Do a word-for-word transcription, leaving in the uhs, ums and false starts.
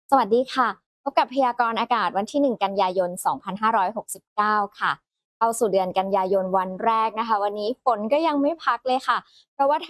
สวัสดีค่ะพบกับพยากรณ์อากาศวันที่ หนึ่ง กันยายน สองพันห้าร้อยหกสิบเก้า ค่ะเข้าสู่เดือนกันยายนวันแรกนะคะวันนี้ฝนก็ยังไม่พักเลยค่ะเพราะว่า